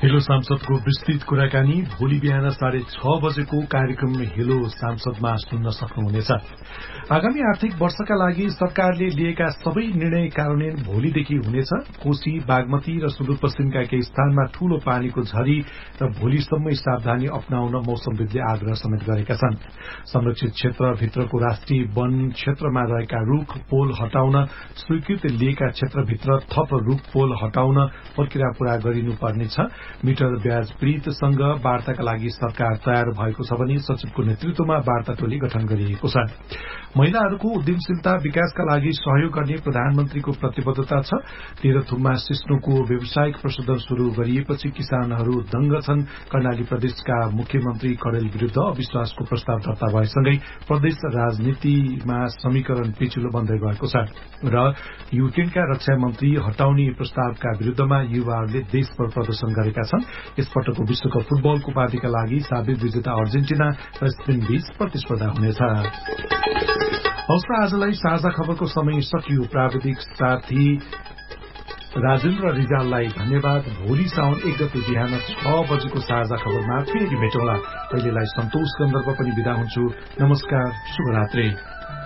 Hello सांसदको विस्तृत कुराकानी भोलि बिहान 6:30 बजेको कार्यक्रम हेलो सांसदमा सुन्न सक्नुहुनेछ। आगामी आर्थिक वर्षका लागि सरकारले लिएका सबै निर्णय कार्यान्वयन भोलिदेखि हुनेछ। कोशी, बागमती र सुदूरपश्चिमका केही स्थानमा ठूलो पानीको झरी र भोलिसम्मै सावधानी अपनाउन मौसमविदले आग्रह समेत गरेका छन्। संरक्षित क्षेत्रभित्रको राष्ट्रिय वन क्षेत्रमा रहेका रूख पोल हटाउन, स्वीकृति लिएका क्षेत्रभित्र थप रूख पोल हटाउन प्रक्रिया पूरा गरिनुपर्नेछ। मिटर ब्याज पीड़ितसँग वार्ताका लागि सरकार तयार भएको छ भने सचिवको नेतृत्वमा वार्ता टोली गठन गरिएको छ। महिलाहरूको उद्यमशीलता विकासका लागि सहयोग गर्ने प्रधानमन्त्रीको प्रतिबद्धता छ। तेह्रथुममा सिस्नोको व्यावसायिक प्रशोधन शुरू गरिएपछि किसानहरू दंग छन्। कर्णाली प्रदेशका मुख्यमन्त्री कडेल विरूद्ध अविश्वासको प्रस्ताव दर्ता भएसँगै प्रदेश राजनीतिमा समीकरण पेचिलो बन्दै गएको छ र युक्रेनका रक्षा मन्त्री हटाउने प्रस्तावका विरूद्धमा युवाहरूले देशभर प्रदर्शन गरेका छन्। यसपटकको विश्वकप फुटबलको उपाधिका लागि साबिक विजेता अर्जेन्टिना र स्पेन बीच प्रतिस्पर्धा हुनेछ। हवस् त आजलाई साझा खबरको समय सकियो। प्राविधिक साथी राजेन्द्र रिजाललाई धन्यवाद। भोलि साउन 1 गते बिहान 6 बजेको साझा खबरमा फेरि भेटौँला। अहिलेलाई सन्तोष गन्धर्व पनि बिदा हुन्छु। नमस्कार, शुभरात्री।